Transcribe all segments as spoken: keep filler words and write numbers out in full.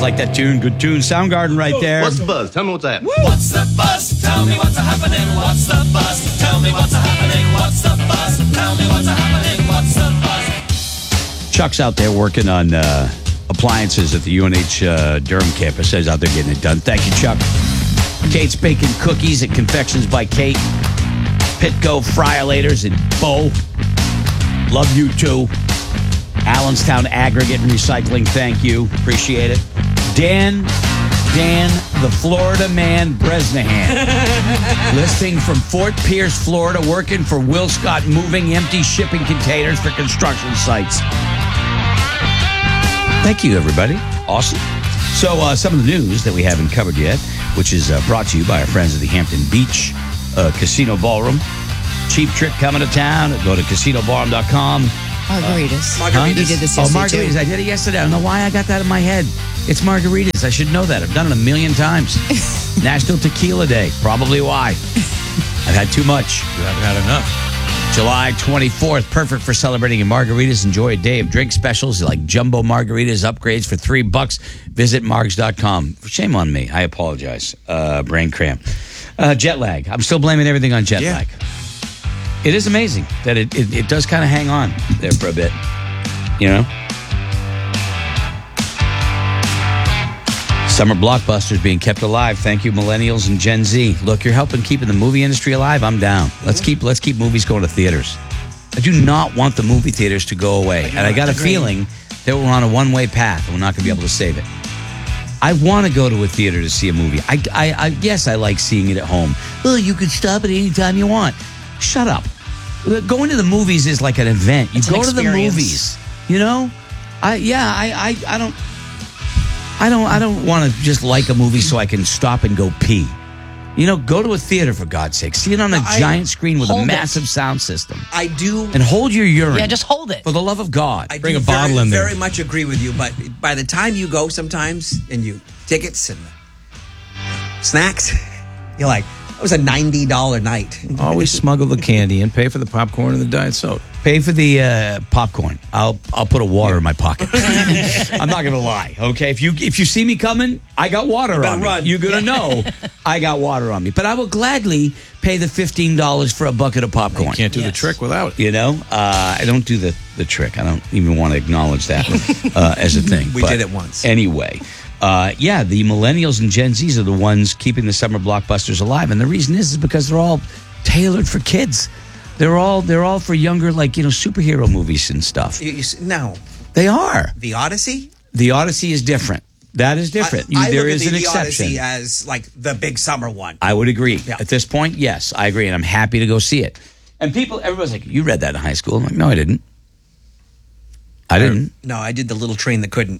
like that tune. Good tune. Soundgarden right there. What's the buzz? Tell me what's that. What's the buzz? Tell me what's happening. What's the buzz? Tell me what's happening. What's the buzz? Tell me what's happening. What's the buzz? Chuck's out there working on uh, appliances at the U N H uh, Durham campus. He's out there getting it done. Thank you, Chuck. Kate's baking cookies at Confections by Kate. Pitco Friolators in Bow. Love you too. Allenstown Aggregate and Recycling, thank you. Appreciate it. Dan, Dan, the Florida man, Bresnahan. Listing from Fort Pierce, Florida, working for Will Scott, moving empty shipping containers for construction sites. Thank you, everybody. Awesome. So uh, some of the news that we haven't covered yet, which is uh, brought to you by our friends at the Hampton Beach uh, Casino Ballroom. Cheap Trick coming to town. Go to casino ballroom dot com. Margaritas. Uh, margaritas. You did this Oh, yesterday, margaritas. too. I did it yesterday. I don't know why I got that in my head. It's margaritas. I should know that. I've done it a million times. National Tequila Day. Probably why. I've had too much. You haven't had enough. July twenty-fourth. Perfect for celebrating your margaritas. Enjoy a day of drink specials like jumbo margaritas upgrades for three bucks. Visit margs dot com. Shame on me. I apologize. Uh, brain cramp. Uh, jet lag. I'm still blaming everything on jet Yeah. lag. It is amazing that it, it, it does kind of hang on there for a bit. You know? Summer blockbusters being kept alive. Thank you, millennials and Gen Z. Look, you're helping keeping the movie industry alive. I'm down. Let's keep let's keep movies going to theaters. I do not want the movie theaters to go away. And I got a feeling that we're on a one-way path and we're not going to be able to save it. I want to go to a theater to see a movie. I, I, I yes, I like seeing it at home. Well, you can stop it anytime you want. Shut up. Going to the movies is like an event. You It's an go to the experience. movies. You know? I yeah, I, I, I don't I don't I don't want to just like a movie so I can stop and go pee. You know, go to a theater for God's sake. See it on a I- giant screen with a hold it. massive sound system. I do. And hold your urine. Yeah, just hold it. For the love of God. I Bring do a bottle very, in there. Very much agree with you, but by the time you go, sometimes and you tickets and snacks, you're like, that was a ninety dollar night. Always smuggle the candy and pay for the popcorn and the diet soda. Pay for the uh, popcorn. I'll I'll put a water in my pocket. I'm not gonna lie. Okay, if you if you see me coming, I got water better on me. run. You're gonna know I got water on me. But I will gladly pay the fifteen dollars for a bucket of popcorn. You can't do the Yes. trick without it. You know, uh, I don't do the the trick. I don't even want to acknowledge that uh, as a thing. We But did it once. Anyway, uh, yeah, the millennials and Gen Zs are the ones keeping the summer blockbusters alive, and the reason is, is because they're all tailored for kids. They're all they're all for younger, like, you know, superhero movies and stuff. You, you, s- no, They are. the Odyssey. The Odyssey is different. That is different. You- I, I there look is at the, an the exception. Odyssey as like the big summer one. I would agree. Yeah. At this point, yes, I agree, and I'm happy to go see it. And people, everybody's like, "You read that in high school?" I'm like, "No, I didn't. I didn't." No, I did the little train that couldn't.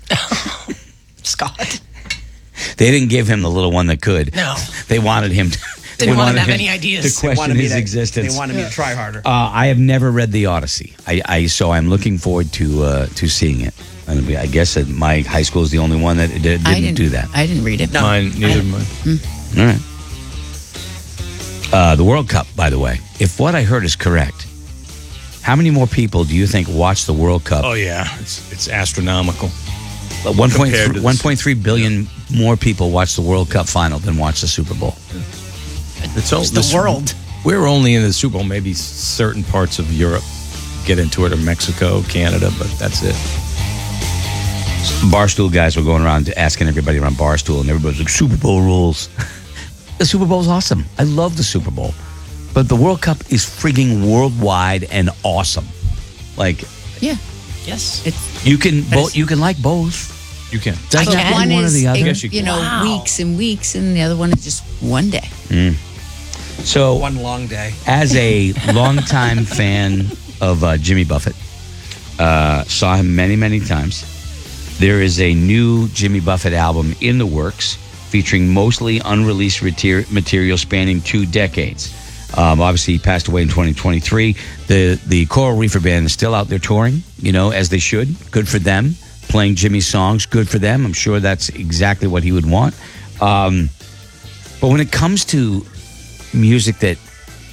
Scott. They didn't give him the little one that could. No. They wanted him to. Didn't they want him to wanted have any ideas. To They question me his to, existence. They wanted me to try harder. Uh, I have never read the Odyssey. I, I so I'm looking forward to uh, to seeing it. And we- I guess that my high school is the only one that did, I didn't do that. I didn't read it. Mine, neither mine. All right. Uh, the World Cup, by the way, if what I heard is correct, how many more people do you think watch the World Cup? Oh, yeah. It's it's astronomical. one point compared to three the- one point three billion more people watch the World Cup final than watch the Super Bowl. It's, all, It's the this- world. We're only in the Super Bowl. Maybe certain parts of Europe get into it, or Mexico, Canada, but that's it. Barstool guys were going around asking everybody around Barstool, and everybody's like, Super Bowl rules. The Super Bowl's awesome. I love the Super Bowl. But the World Cup is frigging worldwide and awesome. Like, Yeah. Yes. It's you can But both. it's- You can like both. You can. Doesn't I have to one be one or is the other. you, Yes, you can. know Wow. weeks and weeks, and the other one is just one day. So, One long day. as a longtime fan of uh, Jimmy Buffett, uh, saw him many, many times. There is a new Jimmy Buffett album in the works, featuring mostly unreleased mater- material spanning two decades. Um, obviously, he passed away in twenty twenty-three. The the Coral Reefer Band is still out there touring, you know, as they should. Good for them. Playing Jimmy's songs, good for them. I'm sure that's exactly what he would want. Um, but when it comes to music that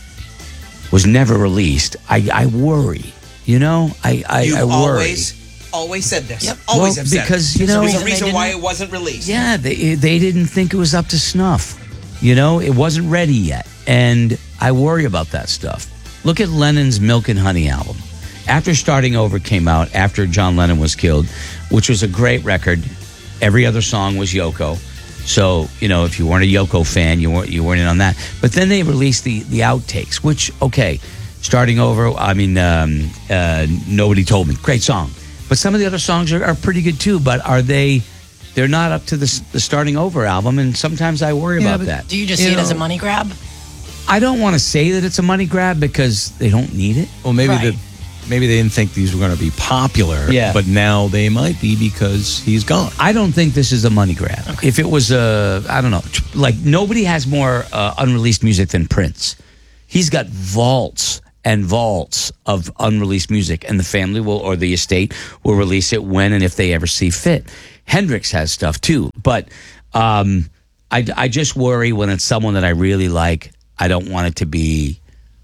was never released, I, I worry. You know, I I, You've I worry. always, always said this. Yep. Always Well, have said because, it. you know- there's a They reason didn't- why it wasn't released. Yeah, they they didn't think it was up to snuff. You know, it wasn't ready yet. And I worry about that stuff. Look at Lennon's Milk and Honey album. After Starting Over came out, after John Lennon was killed, which was a great record, every other song was Yoko. So, you know, if you weren't a Yoko fan, you weren't, you weren't in on that. But then they released the, the outtakes, which, okay, Starting Over, I mean, um, uh, Nobody Told Me. Great song. But some of the other songs are, are pretty good too, but are they... They're not up to the, the Starting Over album, and sometimes I worry Yeah, about but that. Do you just see it as a money grab? I don't want to say that it's a money grab because they don't need it. Well, maybe Right. the maybe they didn't think these were going to be popular. Yeah. But now they might be because he's gone. I don't think this is a money grab. If it was a, I don't know, like nobody has more uh, unreleased music than Prince. He's got vaults and vaults of unreleased music, and the family will, or the estate will release it when and if they ever see fit. Hendrix has stuff too, but um, I, I just worry when it's someone that I really like. I don't want it to be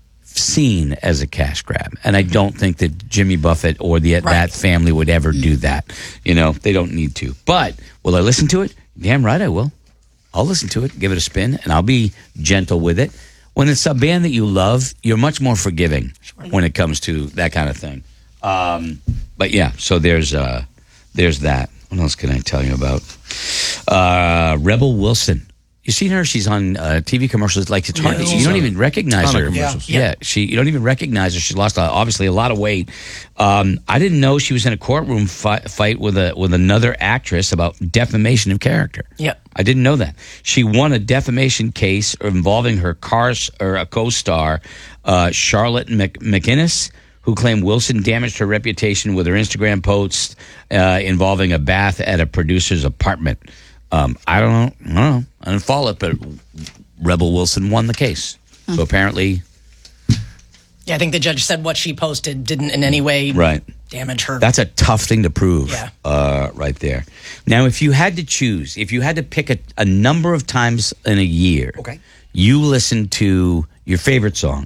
seen as a cash grab, and I don't think that Jimmy Buffett or the Right. that family would ever do that. You know, they don't need to. But will I listen to it? Damn right I will. I'll listen to it, give it a spin, and I'll be gentle with it. When it's a band that you love, you're much more forgiving when it comes to that kind of thing. Um, but yeah, so there's uh, there's that. What else can I tell you about? Uh, Rebel Wilson. You seen her? She's on uh, T V commercials. Like it's hard. Yeah, you don't she's even recognize ton of her. commercials. Yeah. yeah, she. You don't even recognize her. She lost uh, obviously a lot of weight. Um, I didn't know she was in a courtroom fi- fight with a with another actress about defamation of character. Yep. I didn't know that. She won a defamation case involving her cars or a co-star, uh, Charlotte Mc- McInnes, who claimed Wilson damaged her reputation with her Instagram posts uh, involving a bath at a producer's apartment. Um, I don't know. I don't know. I didn't follow it, but Rebel Wilson won the case. So apparently, Yeah, I think the judge said what she posted didn't in any way right. damage her. That's a tough thing to prove. Yeah. Uh, right there. Now, if you had to choose, if you had to pick a, a number of times in a year, Okay. you listen to your favorite song.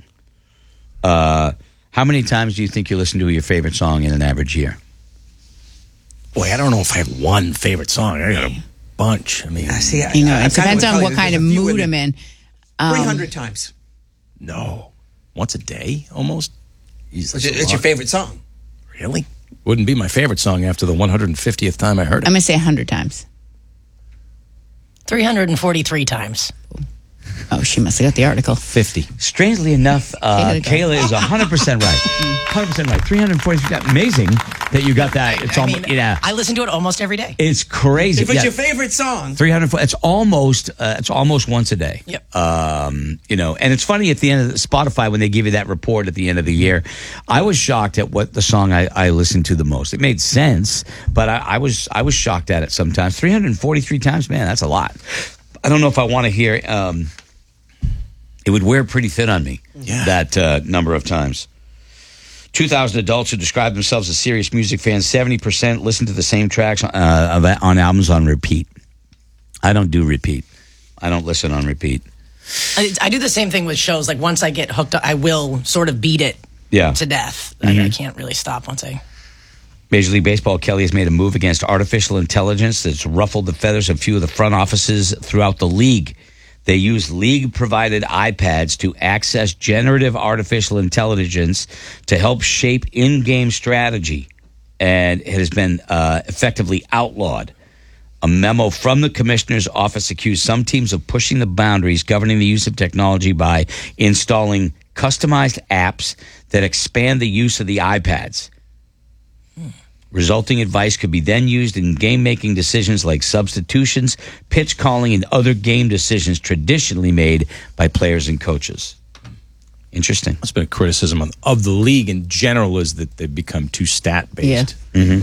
Uh, how many times do you think you listen to your favorite song in an average year? Boy, I don't know if I have one favorite song. I got a bunch. I mean, I see. I, You know, I- I it kinda depends would on tell what you kind there's of a few mood in I'm in. Um, three hundred times. no. Once a day, almost. Jeez, It's, that's a it's your lot. favorite song. Really? Wouldn't be my favorite song after the one hundred fiftieth time I heard it. I'm going to say one hundred times. three hundred forty-three times. Oh, she must have got the article. fifty. Strangely enough, uh, Kayla got it. Kayla is one hundred percent right. one hundred percent right. three hundred forty. Amazing that you got that. It's I almost, mean, yeah. I listen to it almost every day. It's crazy. If it's Yeah. your favorite song, three hundred. It's almost. Uh, it's almost once a day. Yep. Um, you know, and it's funny at the end of the, Spotify when they give you that report at the end of the year. I was shocked at what the song I, I listened to the most. It made sense, but I, I was I was shocked at it sometimes. three hundred forty-three times, man, that's a lot. I don't know if I want to hear. Um, it would wear pretty thin on me. Yeah. That uh, number of times. two thousand adults who describe themselves as serious music fans, seventy percent listen to the same tracks uh, of, on albums on repeat. I don't do repeat. I don't listen on repeat. I, I do the same thing with shows. Like once I get hooked up, I will sort of beat it Yeah. to death. Like, I can't really stop once I. Major League Baseball, Kelly has made a move against artificial intelligence that's ruffled the feathers of a few of the front offices throughout the league. They use league-provided iPads to access generative artificial intelligence to help shape in-game strategy, and it has been uh, effectively outlawed. A memo from the commissioner's office accused some teams of pushing the boundaries governing the use of technology by installing customized apps that expand the use of the iPads. Resulting advice could be then used in game-making decisions like substitutions, pitch calling, and other game decisions traditionally made by players and coaches. Interesting. It's been a criticism of, of the league in general is that they've become too stat-based. Yeah.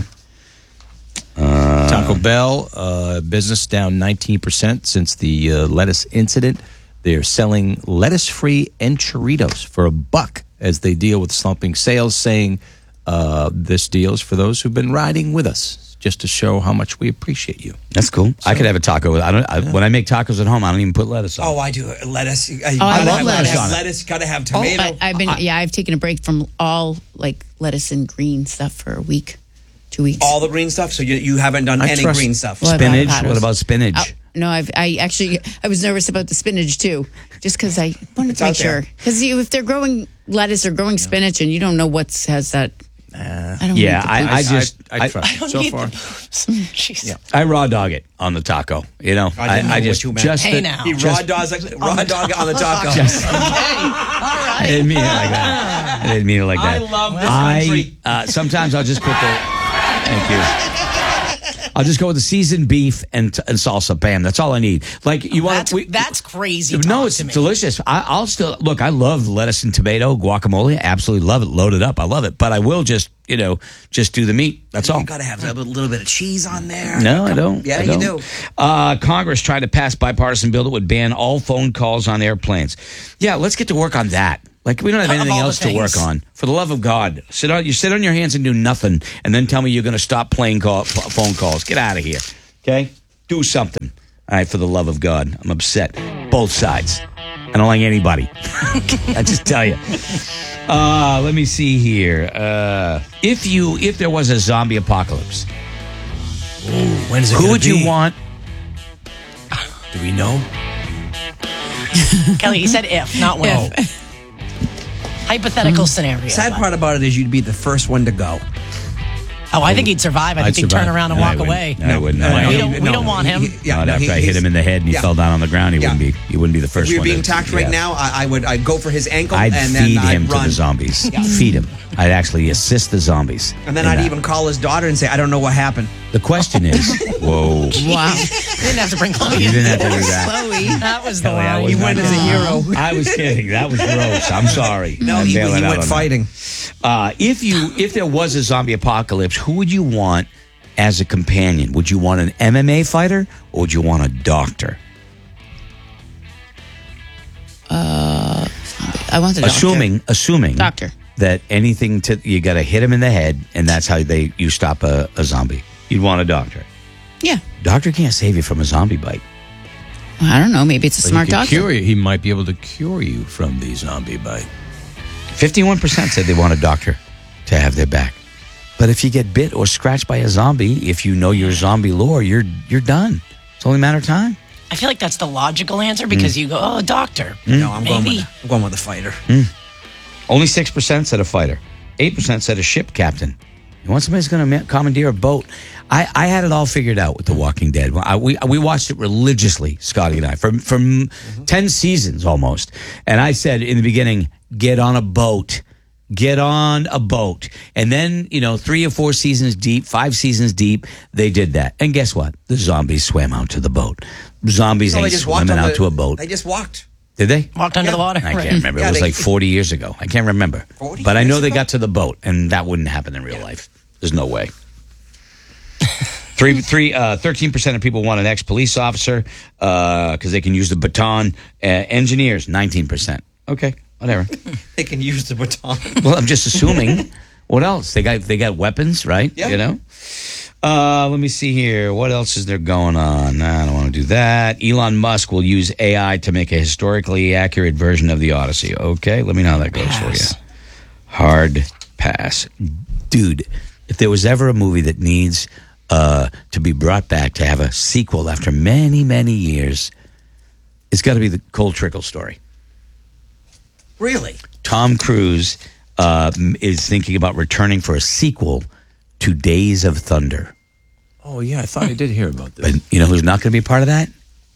Uh, Taco Bell, uh, business down nineteen percent since the uh, lettuce incident. They're selling lettuce-free enchiritos for a buck as they deal with slumping sales, saying uh, this deal is for those who've been riding with us, just to show how much we appreciate you. That's cool. I could have a taco. I don't. I, When I make tacos at home, I don't even put lettuce on. oh, I do lettuce. I, I gotta love have lettuce Lettuce, on it. lettuce gotta have tomato. I, I've been, yeah, I've taken a break from all like lettuce and green stuff for a week. Two weeks. All the green stuff. So you you haven't done I any trust- green stuff. Well, I've Spinach. avocados. What about spinach? Oh, no, I've I actually I was nervous about the spinach too, just because I wanted to out make sure. there. Because if they're growing lettuce or growing spinach, and you don't know what's has that. I don't Yeah, need the I, poop. I just I, I I, trust I don't so need far. the Jeez. I raw dog it on the taco. You know, I didn't know I, what just you meant. just Hey, the- now. He raw dogs like raw dog on the taco. I didn't mean it like that. I didn't mean it like that. I love this I, country. uh, sometimes I'll just put the. Thank you. I'll just go with the seasoned beef and, and salsa. Bam. That's all I need. Like you want? That's, that's crazy. No, talk it's to me. delicious. I, I'll still look. I love lettuce and tomato guacamole. I absolutely love it. Load it up. I love it. But I will just, you know, just do the meat. That's all. You gotta have a little bit of cheese on there. No, I don't. Yeah, I you don't. do. Uh, Congress tried to pass bipartisan bill that would ban all phone calls on airplanes. Yeah, let's get to work on that. Like we don't have Of anything all the else to work things. on. For the love of God, sit on you sit on your hands and do nothing, and then tell me you're going to stop playing call, f- phone calls. Get out of here. Okay, do something. All right, for the love of God, I'm upset. Both sides. I don't like anybody. I just tell you. Uh, let me see here. Uh, if you if there was a zombie apocalypse, When's it who gonna would you be? want? Do we know? Kelly, he said if, not when. Hypothetical scenario. Sad part about it is you'd be the first one to go. Oh, I think he'd survive. I I'd think he'd turn survive. around and No, I walk wouldn't. away. No, I wouldn't. No, No, no, we he- don't, we no, don't want him. he- yeah, Not no, after he- I hit he's- him in the head and he yeah. fell down on the ground. He Yeah. wouldn't be. He wouldn't be the first If we were one. being to- taxed right yeah. now, I, I would I'd go for his ankle I'd and then feed I'd him to run. the zombies. Feed him. I'd actually assist the zombies. And then in I'd that. even call his daughter and say, I don't know what happened. The question is, whoa. Wow. You didn't have to bring Chloe You in. didn't have to do that. Chloe. That was the Kelly, I line. was He went not- as a hero. I was kidding. That was gross. I'm sorry. No, I'm he, bailing he out went on that. fighting. Uh, if you if there was a zombie apocalypse, who would you want as a companion? Would you want an M M A fighter or would you want a doctor? I want the doctor. Assuming assuming Doctor. that anything to you got to hit him in the head and that's how they you stop a, a zombie. You'd want a doctor. Yeah. Doctor can't save you from a zombie bite. I don't know. Maybe it's a But smart he could doctor. Cure you. He might be able to cure you from the zombie bite. fifty-one percent said they want a doctor to have their back. But if you get bit or scratched by a zombie, if you know your zombie lore, you're you're done. It's only a matter of time. I feel like that's the logical answer because you go, oh, a doctor. No, I'm going, Maybe. with, I'm going with the fighter. Only six percent said a fighter. eight percent said a ship captain. You want somebody who's going to commandeer a boat? I, I had it all figured out with The Walking Dead. I, we we watched it religiously, Scotty and I, for, for ten seasons almost. And I said in the beginning, get on a boat. Get on a boat. And then, you know, three or four seasons deep, five seasons deep, they did that. And guess what? The zombies swam out to the boat. Zombies No, they ain't just walked swimming on out the, to a boat. They just walked. Did they? Walked under Yeah. the water. I Right. can't remember. Yeah, it was they- like forty years ago. I can't remember. forty But I years know they ago? got to the boat, and that wouldn't happen in real life. There's no way. Three, three, uh, thirteen percent of people want an ex-police officer because they can use the baton. Uh, engineers, nineteen percent. Okay, whatever. They can use the baton. Well, I'm just assuming. What else? They got they got weapons, right? Yeah. You know. Uh, let me see here. What else is there going on? Nah, I don't want to do that. Elon Musk will use A I to make a historically accurate version of the Odyssey. Okay, let me know how that goes Pass. for you. Hard pass, dude. If there was ever a movie that needs uh, to be brought back to have a sequel after many, many years, it's got to be the Cold Trickle story. Really? Tom Cruise uh, m- is thinking about returning for a sequel to Days of Thunder. Oh, yeah. I thought I did hear about this. But you know who's not going to be a part of that?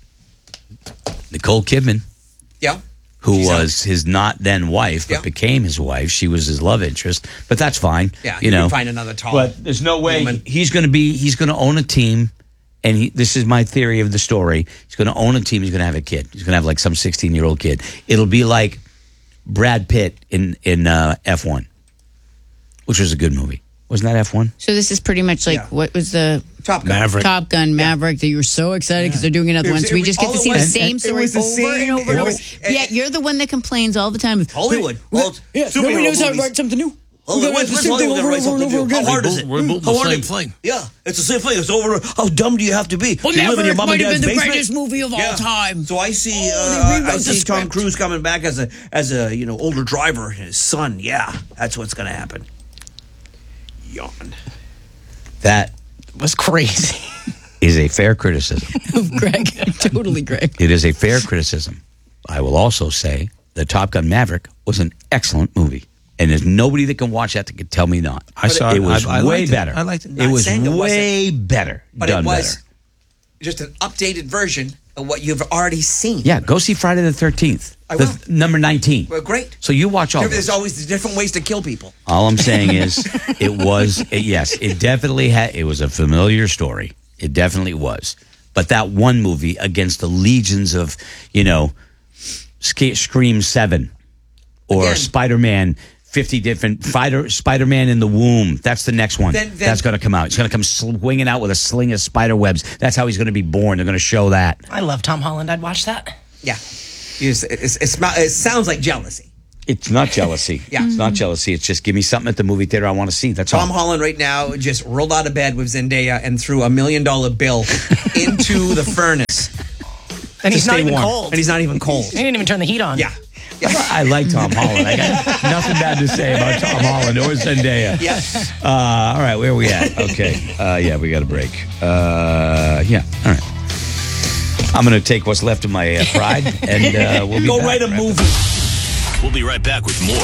Nicole Kidman, Yeah. who She's was his not then wife, but Yeah. became his wife. She was his love interest, but that's fine. Yeah, you you can know. find another tall But there's no way woman. he's going to be. He's going to own a team, and he, this is my theory of the story. He's going to own a team. He's going to have a kid. He's going to have like some sixteen year old kid. It'll be like Brad Pitt in in uh, F one, which was a good movie. Wasn't that F one? So this is pretty much like Yeah. what was the Top Gun. Maverick. Top Gun Maverick that you were so excited because they're doing another It one. was- So we it just was- get to all see it the was- same it story was the over same- and over and it over. was- Yeah, you're the one that complains all the time. Hollywood. Well, Yeah, superhero nobody knows how to movies. write something new. Oh, We gotta when's- do the when's same thing Hollywood over gonna and write over and something over new? again. How hard is it? We're both How the hard same is it? thing. Yeah, it's the same thing. It's over. How dumb do you have to be? Well, Do you live in your Maverick mom and might have dad's been the basement? greatest movie of all Yeah. time. So I see, Oh, they uh, rewrote I the see Tom script. Cruise coming back as a as a you know older driver, his son. Yeah, that's what's going to happen. Yawn. That was crazy. is a fair criticism. Greg, totally Greg. It is a fair criticism. I will also say that Top Gun Maverick was an excellent movie. And there's nobody that can watch that that can tell me not. I saw it. it. was I- I way liked it. better. I liked it. It Not was saying it way better. But done it was better. just an updated version of what you've already seen. Yeah, go see Friday the thirteenth. I the will. th- number nineteen. Well, great. So you watch all There's those. always different ways to kill people. All I'm saying is, it was it, yes, it definitely had. It was a familiar story. It definitely was. But that one movie against the legions of, you know, Sk- Scream Seven, or Again. Spider-Man. fifty different fighter Spider-Man in the Womb. That's the next one. Then- then- That's going to come out. He's going to come swinging out with a sling of spider webs. That's how he's going to be born. They're going to show that. I love Tom Holland. I'd watch that. Yeah. It's, it's, it's, it sounds like jealousy. It's not jealousy. Yeah. It's not jealousy. It's just give me something at the movie theater I want to see. That's Tom all. Holland right now just rolled out of bed with Zendaya and threw a million dollar bill into the furnace. And to he's not stay even warm. cold. And he's not even cold. He didn't even turn the heat on. Yeah. Yeah. I like Tom Holland. I got nothing bad to say about Tom Holland or Zendaya. Yeah. Uh, all right, where are we at? Okay. Uh, yeah, we got a break. Uh, yeah. All right. I'm going to take what's left of my uh, pride, and uh, we'll be Go back write a right movie. We'll be right back with more